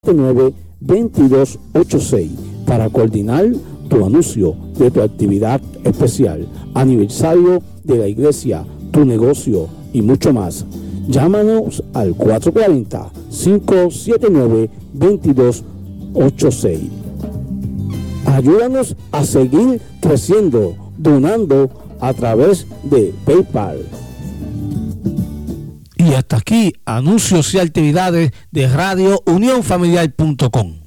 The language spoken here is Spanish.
569-2286 para coordinar tu anuncio de tu actividad especial, aniversario de la iglesia, tu negocio y mucho más. Llámanos al 440-579-2286. Ayúdanos a seguir creciendo, donando a través de PayPal. Y hasta aquí, anuncios y actividades de Radio Unión Familiar.com.